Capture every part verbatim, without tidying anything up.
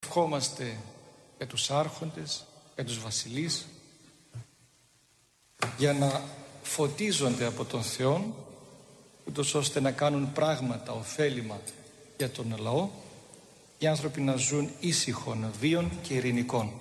προσευχόμαστε για τους άρχοντες, για τους βασιλείς, για να φωτίζονται από τον Θεό, ούτως ώστε να κάνουν πράγματα ωφέλιμα για τον λαό, οι άνθρωποι να ζουν ήσυχων βίων και ειρηνικών.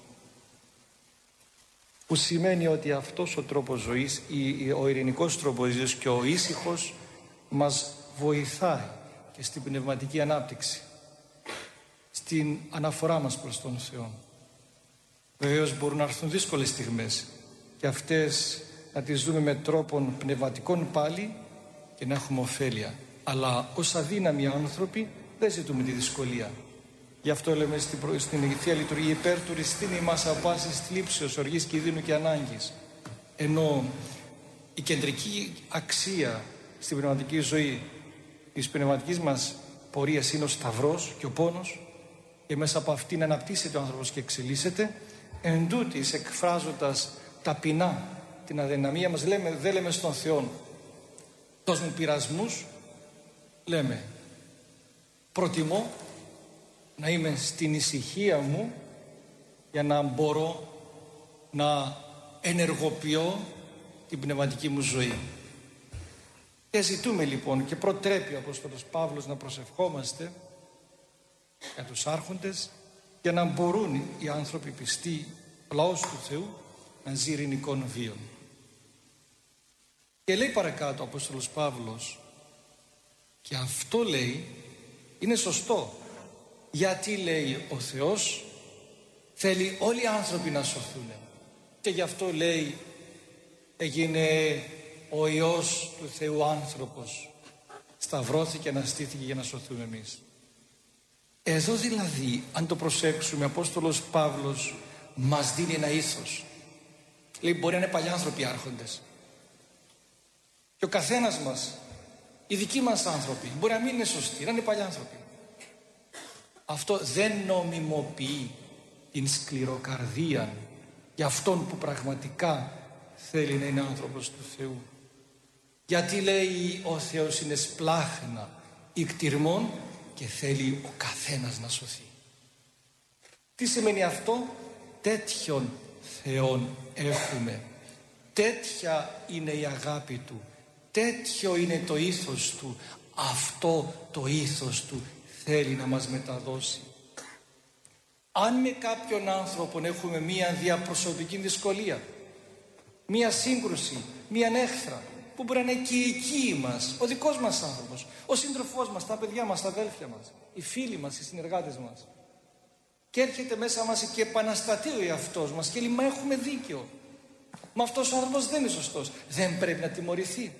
Που σημαίνει ότι αυτός ο τρόπος ζωής, ο ειρηνικός τρόπος ζωής και ο ήσυχος μας βοηθάει και στην πνευματική ανάπτυξη, στην αναφορά μας προς τον Θεό. Βεβαίως μπορούν να έρθουν δύσκολες στιγμές και αυτές να τις δούμε με τρόπον πνευματικών πάλι και να έχουμε ωφέλεια. Αλλά ως αδύναμοι άνθρωποι δεν ζητούμε τη δυσκολία. Γι' αυτό λέμε στην, προ... στην Θεία Λειτουργία υπέρ του ρηστίνη μας από πάσης θλίψεως, οργής, κινδύνου και ανάγκης. Ενώ η κεντρική αξία στην πνευματική ζωή της πνευματικής μας πορείας είναι ο σταυρός και ο πόνος, και μέσα από αυτήν αναπτύσσεται ο άνθρωπος και εξελίσσεται. Εν τούτοις, εκφράζοντας ταπεινά την αδυναμία μας, λέμε, δεν λέμε στον Θεό δώσ' μου πειρασμούς, λέμε προτιμώ να είμαι στην ησυχία μου για να μπορώ να ενεργοποιώ την πνευματική μου ζωή. Και ζητούμε λοιπόν, και προτρέπει ο Απόστολος Παύλος να προσευχόμαστε για τους άρχοντες, για να μπορούν οι άνθρωποι πιστοί, λαός του Θεού, να ζει ειρηνικών βίων. Και λέει παρακάτω ο Απόστολος Παύλος, και αυτό λέει είναι σωστό, γιατί λέει ο Θεός θέλει όλοι οι άνθρωποι να σωθούν, και γι' αυτό λέει έγινε ο Υιός του Θεού άνθρωπος, σταυρώθηκε, αναστήθηκε για να σωθούμε εμείς. Εδώ δηλαδή, αν το προσέξουμε, ο Απόστολος Παύλος μας δίνει ένα ήθος. Λέει μπορεί να είναι παλιάνθρωποι άρχοντες, και ο καθένας μας, οι δικοί μας άνθρωποι, μπορεί να μην είναι σωστοί, να είναι παλιάνθρωποι. Αυτό δεν νομιμοποιεί την σκληροκαρδία για αυτόν που πραγματικά θέλει να είναι άνθρωπος του Θεού. Γιατί λέει ο Θεός είναι σπλάχνα ικτυρμών και θέλει ο καθένας να σωθεί. Τι σημαίνει αυτό? Τέτοιον Θεόν έχουμε, τέτοια είναι η αγάπη Του, τέτοιο είναι το ήθος Του, αυτό το ήθος Του θέλει να μας μεταδώσει. Αν με κάποιον άνθρωπο έχουμε μία διαπροσωπική δυσκολία, μία σύγκρουση, μία έχθρα, που μπορεί να είναι και οι οικοί μας, ο δικός μας άνθρωπος, ο σύντροφός μας, τα παιδιά μας, τα αδέλφια μας, οι φίλοι μας, οι συνεργάτες μας, και έρχεται μέσα μας και επαναστατεί ο εαυτός μας και λέει μα έχουμε δίκιο, μα αυτός ο άνθρωπος δεν είναι σωστός, δεν πρέπει να τιμωρηθεί.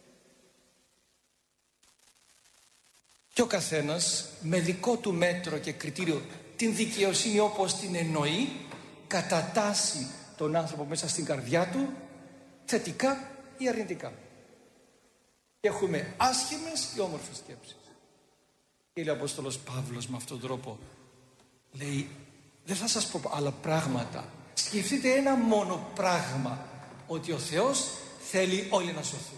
Και ο καθένας με δικό του μέτρο και κριτήριο την δικαιοσύνη όπως την εννοεί, κατατάσσει τον άνθρωπο μέσα στην καρδιά του θετικά ή αρνητικά. Έχουμε άσχημες ή όμορφες σκέψεις. Και λέει ο Απόστολος Παύλος με αυτόν τον τρόπο, λέει δεν θα σας πω άλλα πράγματα, σκεφτείτε ένα μόνο πράγμα, ότι ο Θεός θέλει όλοι να σωθούν.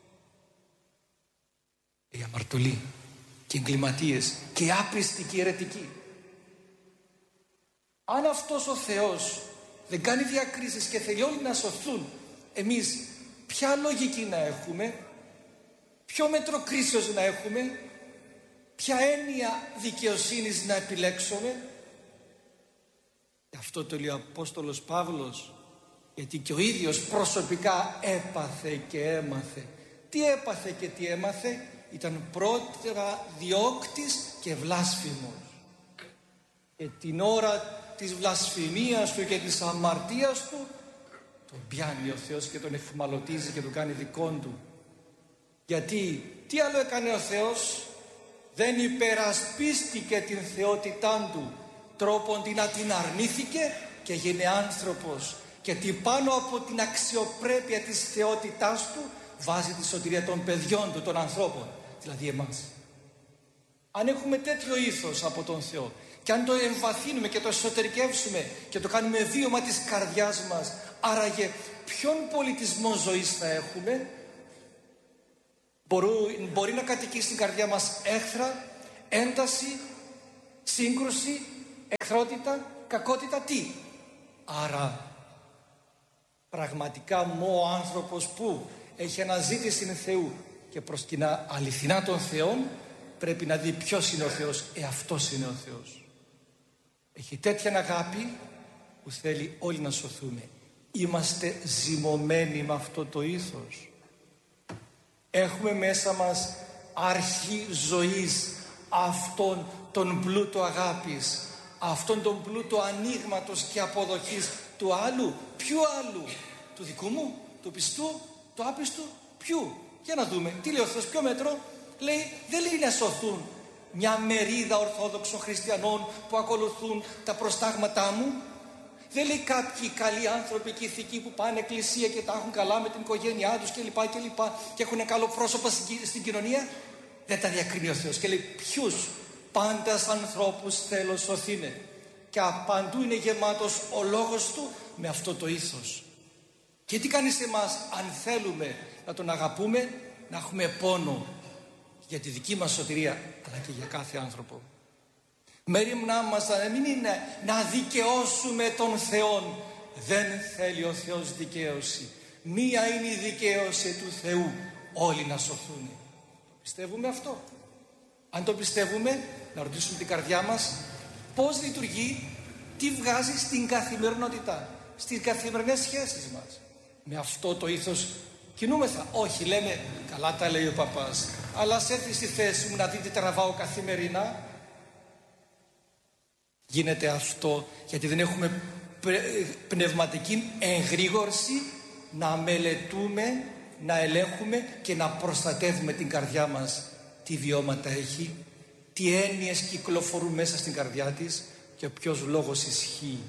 Οι αμαρτωλοί και εγκληματίες και οι άπιστοι και οι αιρετικοί. Αν αυτός ο Θεός δεν κάνει διακρίσεις και θέλει όλοι να σωθούν, εμείς ποια λογική να έχουμε, ποιο μέτρο κρίσεως να έχουμε, ποια έννοια δικαιοσύνης να επιλέξουμε? Γι' αυτό το λέει ο Απόστολος Παύλος, γιατί και ο ίδιος προσωπικά έπαθε και έμαθε. Τι έπαθε και τι έμαθε? Ήταν πρώτερα διώκτης και βλάσφημος, και την ώρα της βλασφημίας του και της αμαρτίας του τον πιάνει ο Θεός και τον εφημαλωτίζει και τον κάνει δικών του. Γιατί τι άλλο έκανε ο Θεός? Δεν υπερασπίστηκε την θεότητά του, τρόπον την να την αρνήθηκε και γίνε άνθρωπος, και τι πάνω από την αξιοπρέπεια της θεότητάς του βάζει τη σωτηρία των παιδιών του, των ανθρώπων, δηλαδή εμάς. Αν έχουμε τέτοιο ήθος από τον Θεό και αν το εμβαθύνουμε και το εσωτερικεύσουμε και το κάνουμε βίωμα της καρδιάς μας, άραγε ποιον πολιτισμό ζωής θα έχουμε? Μπορεί, μπορεί να κατοικεί στην καρδιά μας έχθρα, ένταση, σύγκρουση, εχθρότητα, κακότητα, τι? Άρα πραγματικά μόνο ο άνθρωπος που έχει αναζήτηση Θεού και προσκυνά αληθινά τον Θεό πρέπει να δει ποιος είναι ο Θεός. Ε, αυτός είναι ο Θεός. Έχει τέτοια αγάπη που θέλει όλοι να σωθούμε. Είμαστε ζυμωμένοι με αυτό το ήθος. Έχουμε μέσα μας αρχή ζωής αυτόν τον πλούτο αγάπης, αυτόν τον πλούτο ανοίγματος και αποδοχής του άλλου. Ποιου άλλου? Του δικού μου, του πιστού, του άπιστου, ποιου? Για να δούμε. Τι λέει ο Θεός, ποιο μέτρο? Λέει, δεν λέει να σωθούν μια μερίδα ορθόδοξων χριστιανών που ακολουθούν τα προστάγματά μου. Δεν λέει κάποιοι καλοί άνθρωποι και ηθικοί που πάνε εκκλησία και τα έχουν καλά με την οικογένειά τους κλπ. Και, και, και έχουν καλό πρόσωπο στην, στην κοινωνία. Δεν τα διακρίνει ο Θεός και λέει ποιους? Πάντας ανθρώπους θέλω σωθήνε. Και απαντού είναι γεμάτος ο λόγος του με αυτό το ήθος. Και τι κάνει σε εμάς αν θέλουμε να τον αγαπούμε? Να έχουμε πόνο για τη δική μας σωτηρία αλλά και για κάθε άνθρωπο. Μέριμνά μας να μην είναι να δικαιώσουμε τον Θεό. Δεν θέλει ο Θεός δικαίωση. Μία είναι η δικαίωση του Θεού, όλοι να σωθούν. Πιστεύουμε αυτό? Αν το πιστεύουμε, να ρωτήσουμε την καρδιά μας πώς λειτουργεί, τι βγάζει στην καθημερινότητα, στις καθημερινές σχέσεις μας. Με αυτό το ήθος κινούμεθα? Όχι, λέμε καλά τα λέει ο παπάς, αλλά ας έρθει στη θέση μου να δείτε τραβάω καθημερινά. Γίνεται αυτό γιατί δεν έχουμε πνευματική εγρήγορση να μελετούμε, να ελέγχουμε και να προστατεύουμε την καρδιά μας. Τι βιώματα έχει, τι έννοιες κυκλοφορούν μέσα στην καρδιά της και ποιος λόγος ισχύει.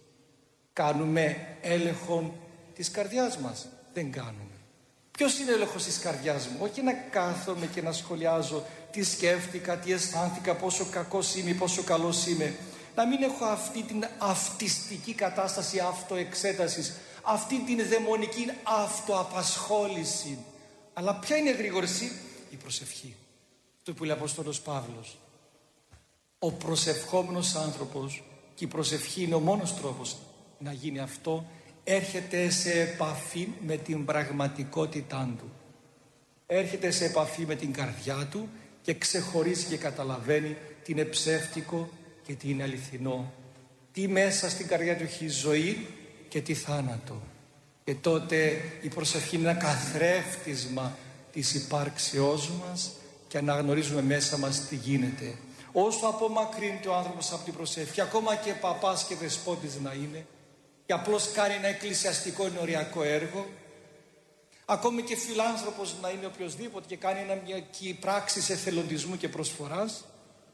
Κάνουμε έλεγχο της καρδιάς μας? Δεν κάνουμε. Ποιος είναι ο έλεγχος της καρδιάς μου? Όχι να κάθομαι και να σχολιάζω τι σκέφτηκα, τι αισθάνθηκα, πόσο κακός είμαι, πόσο καλός είμαι. Να μην έχω αυτή την αυτιστική κατάσταση αυτοεξέτασης, αυτή την δαιμονική αυτοαπασχόληση. Αλλά ποια είναι η γρήγορση? Η προσευχή. Αυτό που λέει ο Απόστολος Παύλος. Ο προσευχόμενος άνθρωπος, και η προσευχή είναι ο μόνος τρόπος να γίνει αυτό, έρχεται σε επαφή με την πραγματικότητά του. Έρχεται σε επαφή με την καρδιά του και ξεχωρίζει και καταλαβαίνει τι είναι ψεύτικο και τι είναι αληθινό. Τι μέσα στην καρδιά του έχει ζωή και τι θάνατο. Και τότε η προσευχή είναι ένα καθρέφτισμα της υπάρξεώς μας και αναγνωρίζουμε μέσα μας τι γίνεται. Όσο απομακρύνεται ο άνθρωπος από την προσευχή, ακόμα και παπάς και δεσπότης να είναι, και απλώς κάνει ένα εκκλησιαστικό ενοριακό έργο, ακόμη και φιλάνθρωπος να είναι οποιοσδήποτε και κάνει μια πράξη εθελοντισμού και προσφοράς,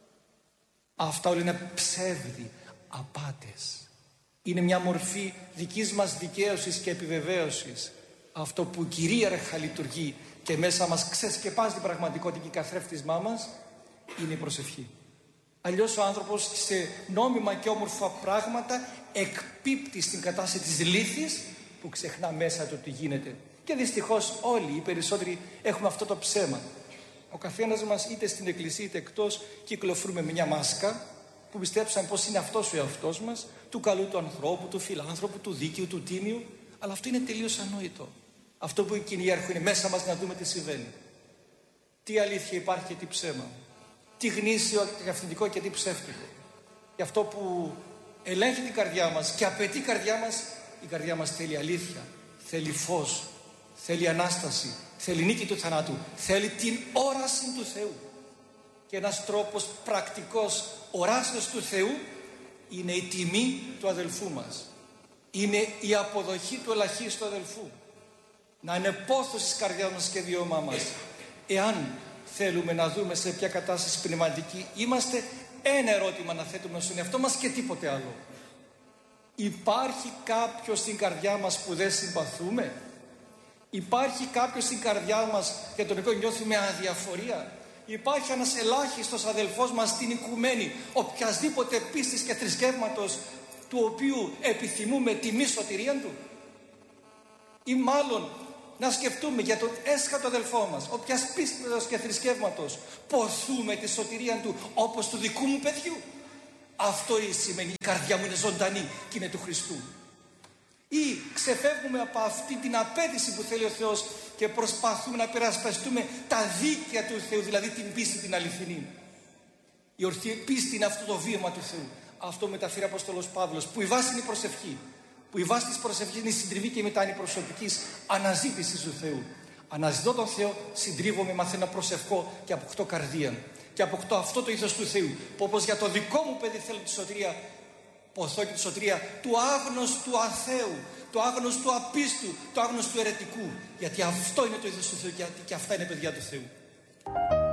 αυτά όλα είναι ψεύδι, απάτες. Είναι μια μορφή δικής μας δικαίωσης και επιβεβαίωσης. Αυτό που κυρίαρχα λειτουργεί και μέσα μας ξεσκεπάζει την πραγματικότητα και καθρέφτισμά μας είναι η προσευχή. Αλλιώς ο άνθρωπος σε νόμιμα και όμορφα πράγματα εκπίπτει στην κατάσταση της λύθης που ξεχνά μέσα του τι γίνεται. Και δυστυχώς όλοι οι περισσότεροι έχουμε αυτό το ψέμα. Ο καθένας μας είτε στην εκκλησία είτε εκτός κυκλοφορούμε με μια μάσκα που πιστέψαμε πως είναι αυτός ο εαυτός μας, του καλού του ανθρώπου, του φιλάνθρωπου, του δίκαιου, του τίμιου, αλλά αυτό είναι τελείως ανόητο. Αυτό που κυριαρχεί είναι μέσα μας να δούμε τι συμβαίνει. Τι αλήθεια υπάρχει και τι ψέμα. Τι γνήσιο και αυθεντικό και τι ψεύτικο. Και αυτό που ελέγχει την καρδιά μας και απαιτεί η καρδιά μας, η καρδιά μας θέλει αλήθεια, θέλει φως, θέλει Ανάσταση, θέλει νίκη του θανάτου, θέλει την όραση του Θεού. Και ένας τρόπος πρακτικός οράσεως του Θεού είναι η τιμή του αδελφού μας. Είναι η αποδοχή του ελαχίστου αδελφού. Να είναι πόθος της καρδιάς μας και βιώμα μας. Εάν θέλουμε να δούμε σε ποια κατάσταση πνευματική είμαστε, ένα ερώτημα να θέτουμε στον εαυτό μας και τίποτε άλλο. Υπάρχει κάποιος στην καρδιά μας που δεν συμπαθούμε? Υπάρχει κάποιος στην καρδιά μας για τον οποίο νιώθουμε αδιαφορία? Υπάρχει ένας ελάχιστος αδελφός μας στην οικουμένη, οποιασδήποτε πίστης και θρησκεύματος, του οποίου επιθυμούμε τη μη σωτηρία του? Ή μάλλον να σκεφτούμε για τον έσχατο αδελφό μας, όποιας πίστης και θρησκεύματος, ποθούμε τη σωτηρία του όπως του δικού μου παιδιού? Αυτό σημαίνει η καρδιά μου είναι ζωντανή και είναι του Χριστού. Ή ξεφεύγουμε από αυτή την απέτηση που θέλει ο Θεός και προσπαθούμε να περασπιστούμε τα δίκαια του Θεού, δηλαδή την πίστη την αληθινή. Η ορθή πίστη είναι αυτό το βίωμα του Θεού. Αυτό μεταφέρει ο Απόστολος Παύλος, που η βάση είναι η προσευχή. Που η βάση της προσευχής είναι η συντριβή και μετά είναι η προσωπικής αναζήτησης του Θεού. Αναζητώ τον Θεό, συντρίβομαι, μαθαίνω να προσευχώ και αποκτώ καρδία. Και αποκτώ αυτό το ήθος του Θεού, που όπως για το δικό μου παιδί θέλω τη σωτηρία, ποθώ και τη σωτηρία του άγνωστου αθέου, του άγνωστου απίστου, του άγνωστου αιρετικού. Γιατί αυτό είναι το ήθος του Θεού και αυτά είναι παιδιά του Θεού.